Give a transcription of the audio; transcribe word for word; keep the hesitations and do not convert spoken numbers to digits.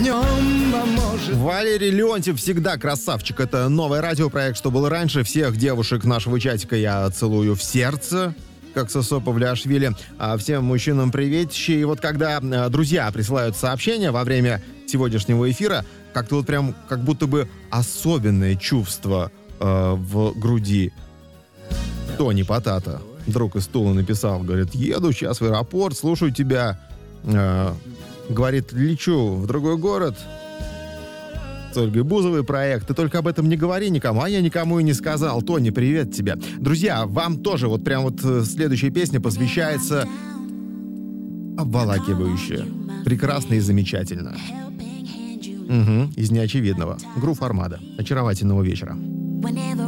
нем, а может... Валерий Леонтьев всегда красавчик. Это новый радиопроект, что было раньше. Всех девушек нашего чатика я целую в сердце, как Сосо Павлиашвили. А всем мужчинам приветищи. И вот когда э, друзья присылают сообщения во время сегодняшнего эфира, как-то вот прям как будто бы особенное чувство э, в груди. Тони Потата, друг из Тулы, написал, говорит, еду сейчас в аэропорт, слушаю тебя. Э, говорит, лечу в другой город. С Ольгой Бузовой проект. Ты только об этом не говори никому, а я никому и не сказал. Тони, привет тебе. Друзья, вам тоже вот прям вот следующая песня посвящается обволакивающе, прекрасно и замечательно. Угу, из неочевидного. Грув Армада. Очаровательного вечера. Whenever